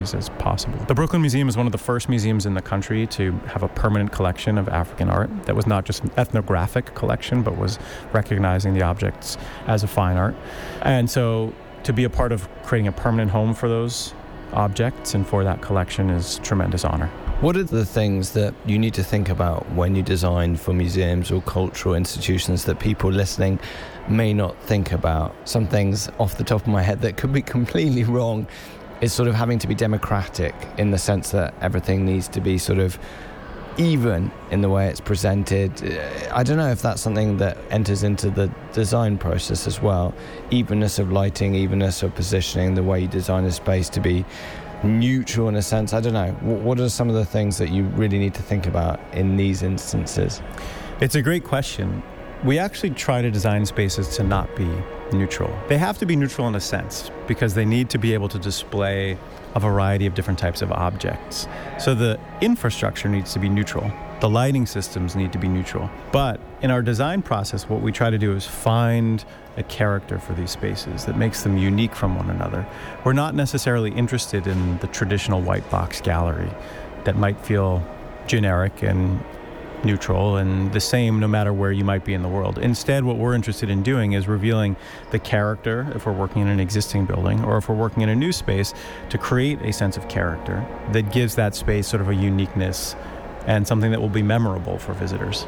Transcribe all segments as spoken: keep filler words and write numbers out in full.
as possible. The Brooklyn Museum is one of the first museums in the country to have a permanent collection of African art that was not just an ethnographic collection, but was recognizing the objects as a fine art. And so to be a part of creating a permanent home for those objects and for that collection is tremendous honor. What are the things that you need to think about when you design for museums or cultural institutions that people listening may not think about? Some things off the top of my head that could be completely wrong is sort of having to be democratic in the sense that everything needs to be sort of even in the way it's presented. I don't know if that's something that enters into the design process as well. Evenness of lighting, evenness of positioning, the way you design a space to be neutral in a sense. I don't know. What are some of the things that you really need to think about in these instances? It's a great question. We actually try to design spaces to not be neutral. They have to be neutral in a sense because they need to be able to display a variety of different types of objects. So the infrastructure needs to be neutral. The lighting systems need to be neutral. But in our design process, what we try to do is find a character for these spaces that makes them unique from one another. We're not necessarily interested in the traditional white box gallery that might feel generic and neutral and the same no matter where you might be in the world. Instead, what we're interested in doing is revealing the character if we're working in an existing building or if we're working in a new space to create a sense of character that gives that space sort of a uniqueness and something that will be memorable for visitors.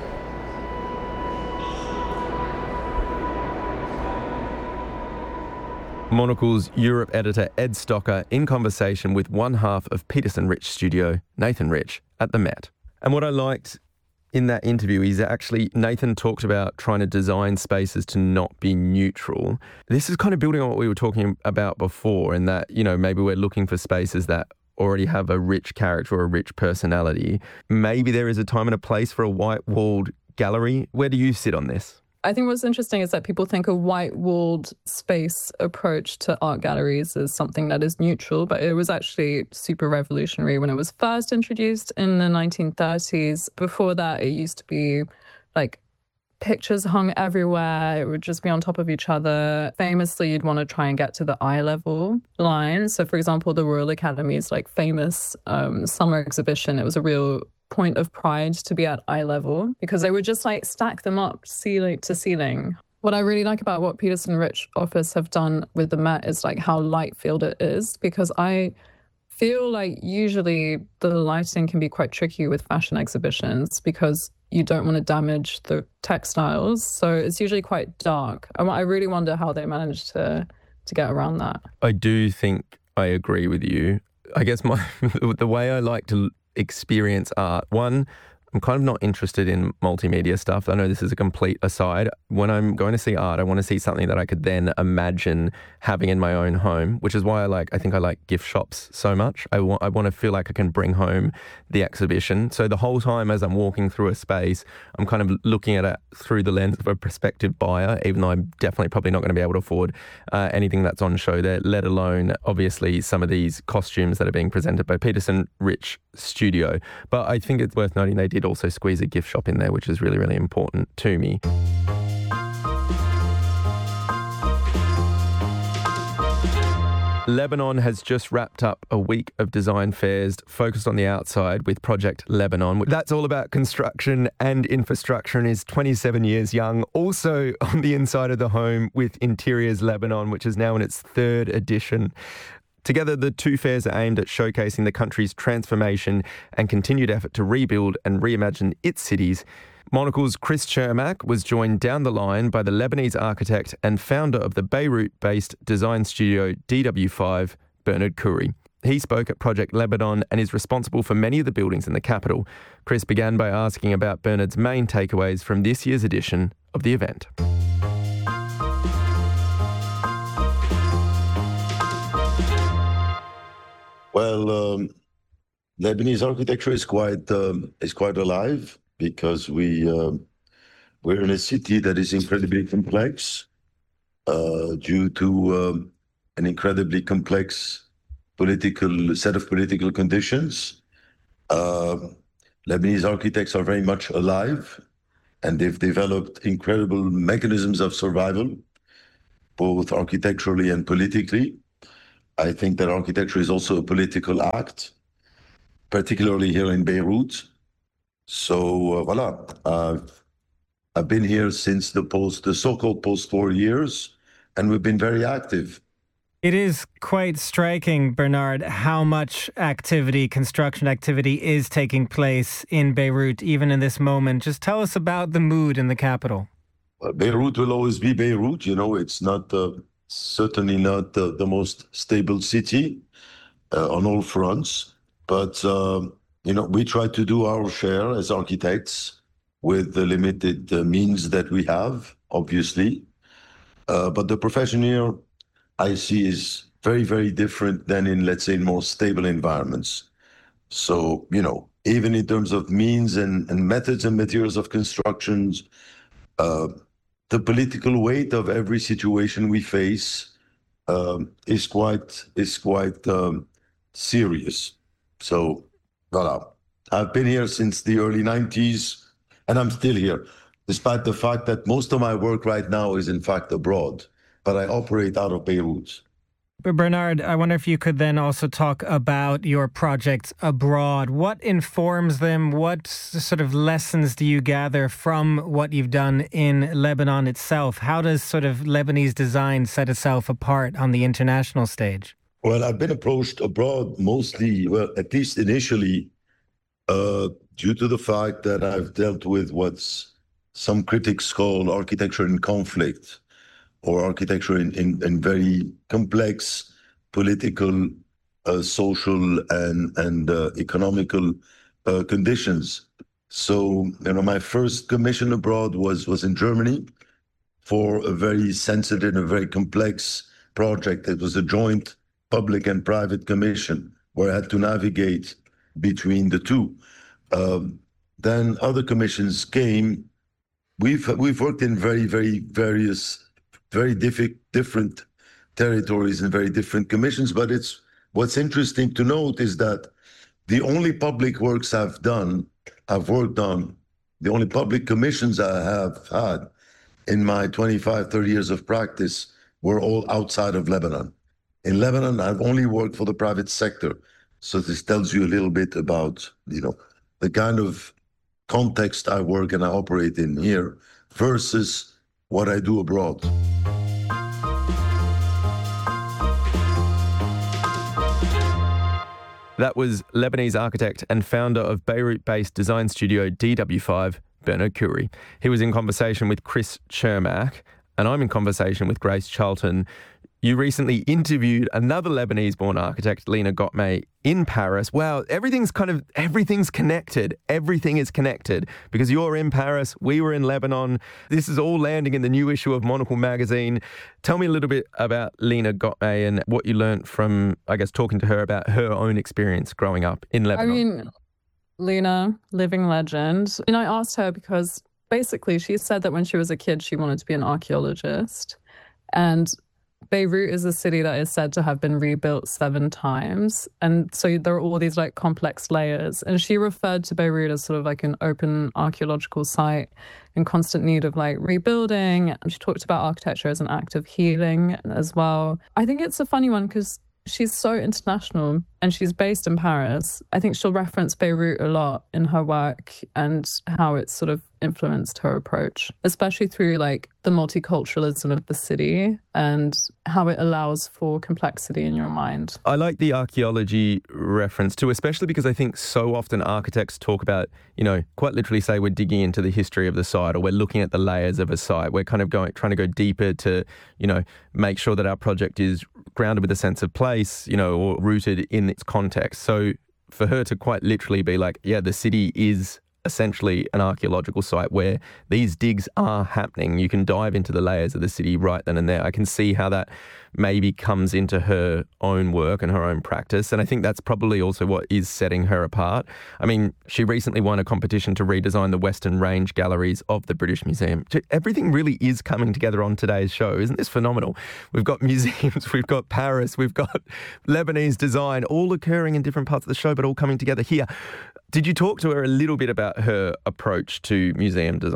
Monocle's Europe editor Ed Stocker in conversation with one half of Peterson Rich Studio, Nathan Rich, at the Met. And what I liked in that interview is actually Nathan talked about trying to design spaces to not be neutral. This is kind of building on what we were talking about before, in that, you know, maybe we're looking for spaces that already have a rich character or a rich personality. Maybe there is a time and a place for a white-walled gallery. Where do you sit on this? I think what's interesting is that people think a white-walled space approach to art galleries is something that is neutral, but it was actually super revolutionary when it was first introduced in the nineteen thirties. Before that, it used to be like pictures hung everywhere. It would just be on top of each other. Famously, you'd want to try and get to the eye level line. So, for example, the Royal Academy's like famous um, summer exhibition, it was a real point of pride to be at eye level because they would just like stack them up ceiling to ceiling. What I really like about what Peterson Rich Office have done with the Met is like how light filled it is, because I feel like usually the lighting can be quite tricky with fashion exhibitions because you don't want to damage the textiles. So it's usually quite dark. I, I really wonder how they managed to to get around that. I do think I agree with you. I guess my the way I like to experience art, one, I'm kind of not interested in multimedia stuff. I know this is a complete aside. When I'm going to see art, I want to see something that I could then imagine having in my own home, which is why I like, I think I like gift shops so much. I want, I want to feel like I can bring home the exhibition. So the whole time as I'm walking through a space, I'm kind of looking at it through the lens of a prospective buyer, even though I'm definitely probably not going to be able to afford uh, anything that's on show there, let alone obviously some of these costumes that are being presented by Peterson Rich Studio. But I think it's worth noting they did also squeeze a gift shop in there, which is really, really important to me. Lebanon has just wrapped up a week of design fairs focused on the outside with Project Lebanon. That's all about construction and infrastructure and is twenty-seven years young. Also on the inside of the home with Interiors Lebanon, which is now in its third edition. Together, the two fairs are aimed at showcasing the country's transformation and continued effort to rebuild and reimagine its cities. Monocle's Chris Chermak was joined down the line by the Lebanese architect and founder of the Beirut-based design studio D W five, Bernard Khoury. He spoke at Project Lebanon and is responsible for many of the buildings in the capital. Chris began by asking about Bernard's main takeaways from this year's edition of the event. Well, um, Lebanese architecture is quite um, is quite alive because we um, we're in a city that is incredibly complex uh, due to um, an incredibly complex political set of political conditions. Uh, Lebanese architects are very much alive, and they've developed incredible mechanisms of survival, both architecturally and politically. I think that architecture is also a political act, particularly here in Beirut. So uh, voila, uh, I've been here since the post, the so-called post-war years, and we've been very active. It is quite striking, Bernard, how much activity, construction activity is taking place in Beirut, even in this moment. Just tell us about the mood in the capital. Well, Beirut will always be Beirut. You know, it's not uh, certainly not uh, the most stable city uh, on all fronts, but uh, you know, we try to do our share as architects with the limited uh, means that we have, obviously. Uh, but the profession here, I see, is very, very different than in, let's say, more stable environments. So, you know, even in terms of means and, and methods and materials of constructions, uh, the political weight of every situation we face um, is quite is quite um, serious. So, voilà. I've been here since the early nineties, and I'm still here, despite the fact that most of my work right now is in fact abroad, but I operate out of Beirut. But Bernard, I wonder if you could then also talk about your projects abroad. What informs them? What sort of lessons do you gather from what you've done in Lebanon itself? How does sort of Lebanese design set itself apart on the international stage? Well, I've been approached abroad mostly, well, at least initially, uh, due to the fact that I've dealt with what's some critics call architecture in conflict, or architecture in, in, in very complex political, uh, social, and, and uh, economical uh, conditions. So, you know, my first commission abroad was, was in Germany for a very sensitive and a very complex project. It was a joint public and private commission where I had to navigate between the two. Um, then other commissions came. We've, we've worked in very, very various very diff- different territories and very different commissions. But it's what's interesting to note is that the only public works I've done, I've worked on, the only public commissions I have had in my twenty-five, thirty years of practice were all outside of Lebanon. In Lebanon, I've only worked for the private sector. So this tells you a little bit about, you know, the kind of context I work and I operate in here versus what I do abroad. That was Lebanese architect and founder of Beirut-based design studio D W five, Bernard Khoury. He was in conversation with Chris Chermak, and I'm in conversation with Grace Charlton. You recently interviewed another Lebanese-born architect, Lina Gottmay, in Paris. Wow, everything's kind of, everything's connected. Everything is connected because you're in Paris, we were in Lebanon. This is all landing in the new issue of Monocle magazine. Tell me a little bit about Lina Gottmay and what you learned from, I guess, talking to her about her own experience growing up in Lebanon. I mean, Lina, living legend. And I asked her because basically she said that when she was a kid, she wanted to be an archaeologist. And Beirut is a city that is said to have been rebuilt seven times. And so there are all these like complex layers. And she referred to Beirut as sort of like an open archaeological site in constant need of like rebuilding. And she talked about architecture as an act of healing as well. I think it's a funny one because she's so international and she's based in Paris. I think she'll reference Beirut a lot in her work and how it's sort of influenced her approach, especially through like the multiculturalism of the city and how it allows for complexity in your mind. I like the archaeology reference too, especially because I think so often architects talk about, you know, quite literally say we're digging into the history of the site or we're looking at the layers of a site. We're kind of going, trying to go deeper to, you know, make sure that our project is grounded with a sense of place, you know, or rooted in its context. So for her to quite literally be like, yeah, the city is essentially an archaeological site where these digs are happening. You can dive into the layers of the city right then and there. I can see how that maybe comes into her own work and her own practice. And I think that's probably also what is setting her apart. I mean, she recently won a competition to redesign the Western Range galleries of the British Museum. Everything really is coming together on today's show. Isn't this phenomenal? We've got museums, we've got Paris, we've got Lebanese design, all occurring in different parts of the show, but all coming together here. Did you talk to her a little bit about her approach to museum design?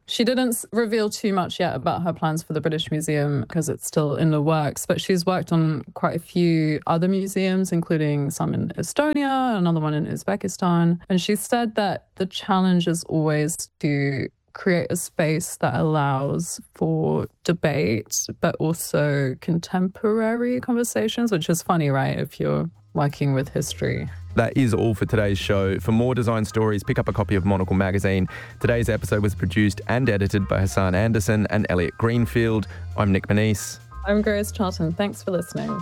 She didn't reveal too much yet about her plans for the British Museum because it's still in the works, but she's worked on quite a few other museums, including some in Estonia, another one in Uzbekistan. And she said that the challenge is always to create a space that allows for debate, but also contemporary conversations, which is funny, right, if you're working with history. That is all for today's show. For more design stories, pick up a copy of Monocle magazine. Today's episode was produced and edited by Hassan Anderson and Elliot Greenfield. I'm Nick Manise. I'm Grace Charlton. Thanks for listening.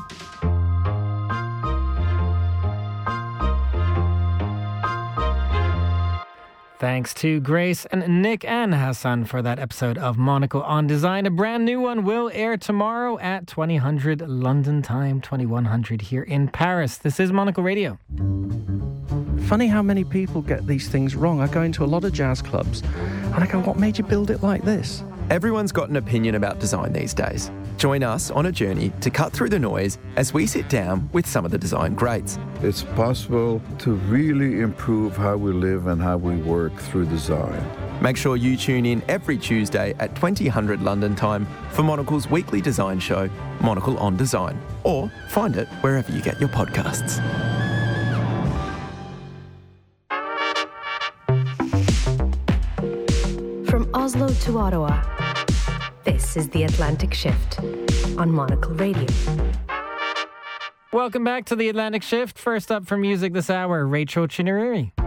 Thanks to Grace and Nick and Hassan for that episode of Monocle on Design. A brand new one will air tomorrow at twenty hundred London time, twenty-one hundred here in Paris. This is Monocle Radio. Funny how many people get these things wrong. I go into a lot of jazz clubs and I go, what made you build it like this? Everyone's got an opinion about design these days. Join us on a journey to cut through the noise as we sit down with some of the design greats. It's possible to really improve how we live and how we work through design. Make sure you tune in every Tuesday at twenty hundred London time for Monocle's weekly design show, Monocle on Design, or find it wherever you get your podcasts. From Oslo to Ottawa, this is The Atlantic Shift on Monocle Radio. Welcome back to The Atlantic Shift. First up for music this hour, Rachel Chinouriri.